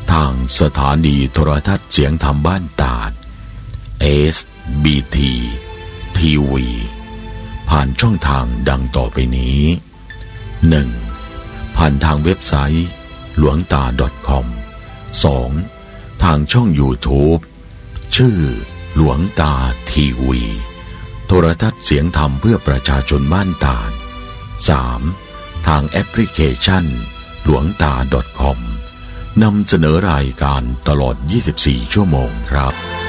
ทางสถานีโทรทัศน์เสียงธรรมบ้านตาด SBT ทีวีผ่านช่องทางดังต่อไปนี้ 1. ผ่านทางเว็บไซต์หลวงตา .com 2. ทางช่อง YouTube ชื่อหลวงตาทีวีโทรทัศน์เสียงธรรมเพื่อประชาชนบ้านตาด 3. ทางแอปพลิเคชันหลวงตา .com นำเสนอรายการตลอด24ชั่วโมงครับ